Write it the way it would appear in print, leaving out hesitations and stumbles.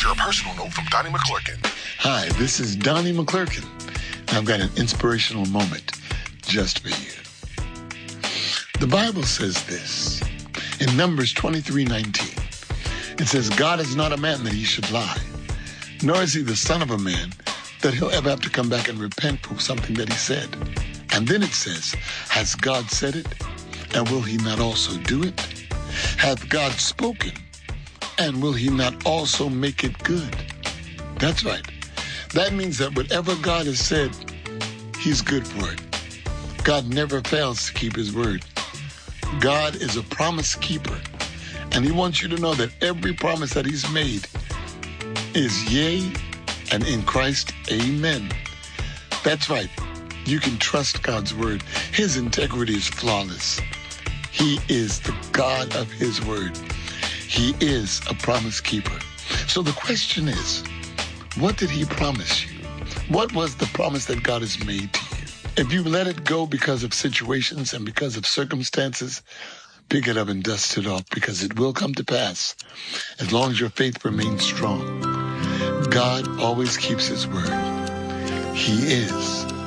share a personal note from Donnie McClurkin. Hi, this is Donnie McClurkin. I've got an inspirational moment just for you. The Bible says this in Numbers 23:19. It says, God is not a man that he should lie, nor is he the son of a man that he'll ever have to come back and repent for something that he said. And then it says, has God said it? And will he not also do it? Hath God spoken? And will he not also make it good? That's right. That means that whatever God has said, he's good for it. God never fails to keep his word. God is a promise keeper. And he wants you to know that every promise that he's made is yea, and in Christ, amen. That's right. You can trust God's word. His integrity is flawless. He is the God of his word. He is a promise keeper. So the question is, what did he promise you? What was the promise that God has made to you? If you let it go because of situations and because of circumstances, pick it up and dust it off, because it will come to pass as long as your faith remains strong. God always keeps his word. He is